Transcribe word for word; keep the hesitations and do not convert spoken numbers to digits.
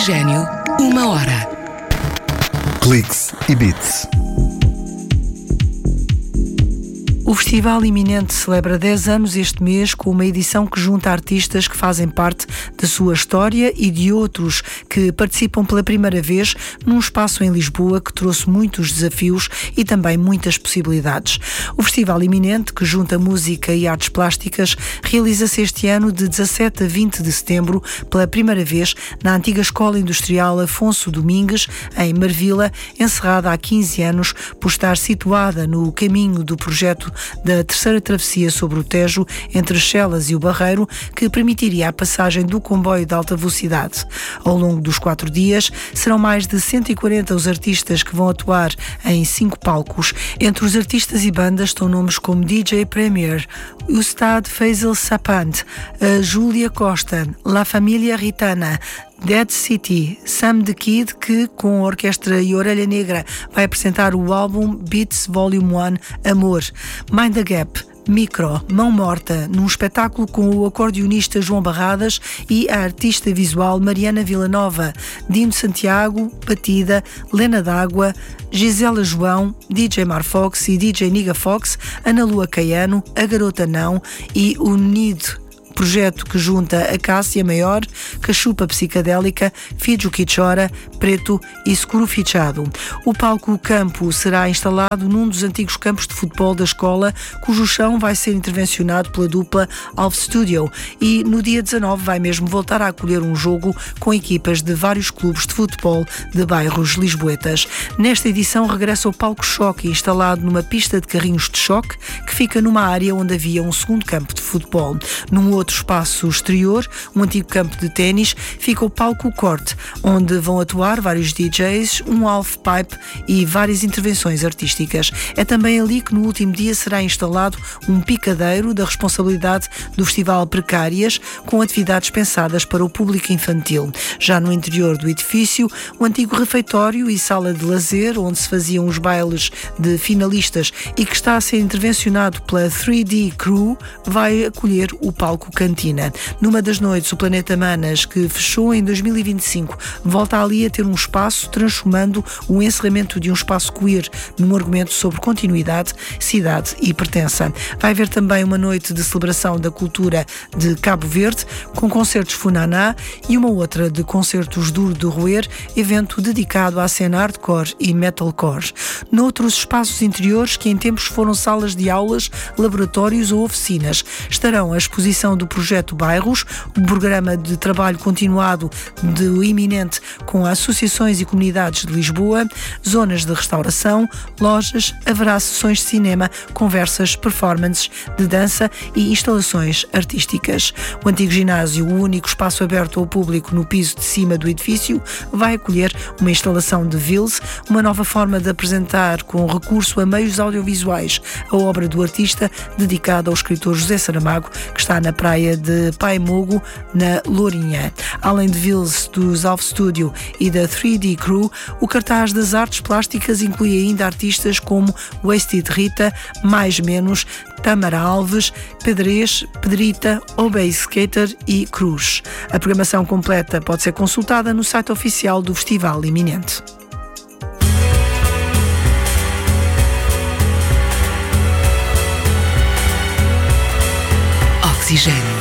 Oxigênio, uma hora. Cliques e Beats. O Festival Iminente celebra dez anos este mês com uma edição que junta artistas que fazem parte da sua história e de outros que participam pela primeira vez num espaço em Lisboa que trouxe muitos desafios e também muitas possibilidades. O Festival Iminente, que junta música e artes plásticas, realiza-se este ano de dezassete a vinte de setembro pela primeira vez na antiga Escola Industrial Afonso Domingues, em Marvila, encerrada há quinze anos por estar situada no caminho do projeto da terceira travessia sobre o Tejo, entre Chelas e o Barreiro, que permitiria a passagem do comboio de alta velocidade. Ao longo dos quatro dias, serão mais de cento e quarenta os artistas que vão atuar em cinco palcos. Entre os artistas e bandas estão nomes como D J Premier, Ustad Faisal Sapant, a Júlia Costa, La Família Ritana, Dead City, Sam the Kid, que com a orquestra e Orelha Negra vai apresentar o álbum Beats Volume um Amor, Mind the Gap, Micro, Mão Morta, num espetáculo com o acordeonista João Barradas e a artista visual Mariana Villanova, Dino Santiago, Batida, Lena D'Água, Gisela João, D J Marfox e D J Niga Fox, Ana Lua Caiano, A Garota Não e o Nido, projeto que junta a Cássia Maior, Cachupa Psicadélica, Fijo Quichora, Preto e Escuro Fichado. O palco Campo será instalado num dos antigos campos de futebol da escola, cujo chão vai ser intervencionado pela dupla Alf Studio e no dia dezanove vai mesmo voltar a acolher um jogo com equipas de vários clubes de futebol de bairros lisboetas. Nesta edição regressa o palco Choque, instalado numa pista de carrinhos de choque que fica numa área onde havia um segundo campo de futebol. Num outro Outro espaço exterior, um antigo campo de ténis, fica o palco Corte, onde vão atuar vários D Js, um half pipe e várias intervenções artísticas. É também ali que no último dia será instalado um picadeiro da responsabilidade do Festival Precárias, com atividades pensadas para o público infantil. Já no interior do edifício, o antigo refeitório e sala de lazer, onde se faziam os bailes de finalistas e que está a ser intervencionado pela três D Crew, vai acolher o palco Cantina. Numa das noites, o Planeta Manas, que fechou em dois mil e vinte e cinco, volta ali a ter um espaço, transformando o encerramento de um espaço queer num argumento sobre continuidade, cidade e pertença. Vai haver também uma noite de celebração da cultura de Cabo Verde, com concertos Funaná e uma outra de concertos Duro de Roer, evento dedicado à cena hardcore e metalcore. Noutros espaços interiores, que em tempos foram salas de aulas, laboratórios ou oficinas, estarão a exposição do projeto Bairros, um programa de trabalho continuado do Iminente com associações e comunidades de Lisboa, zonas de restauração, lojas, haverá sessões de cinema, conversas, performances de dança e instalações artísticas. O antigo ginásio, o único espaço aberto ao público no piso de cima do edifício, vai acolher uma instalação de Vils, uma nova forma de apresentar com recurso a meios audiovisuais a obra do artista dedicada ao escritor José Saramago, que está na praia de Paimogo, na Lourinhã. Além de Vils, dos Alf Studio e da três D Crew, o cartaz das artes plásticas inclui ainda artistas como Wasted Rita, Mais Menos, Tamara Alves, Pedrez, Pedrita, Obey Skater e Cruz. A programação completa pode ser consultada no site oficial do Festival Iminente. Oxigênio.